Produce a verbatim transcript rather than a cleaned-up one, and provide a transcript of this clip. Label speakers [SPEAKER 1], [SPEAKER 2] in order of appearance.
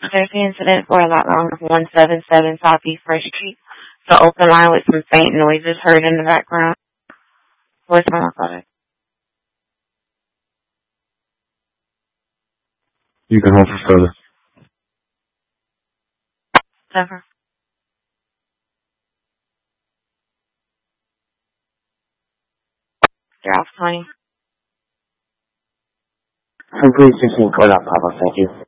[SPEAKER 1] There's the incident for a lot longer of one seven seven Southeast First Street. The open line with some faint noises heard in the background. Voicemail call.
[SPEAKER 2] You can hold for further.
[SPEAKER 1] Never. You're off twenty.
[SPEAKER 2] I'm pleased to see call out, Papa. Thank you.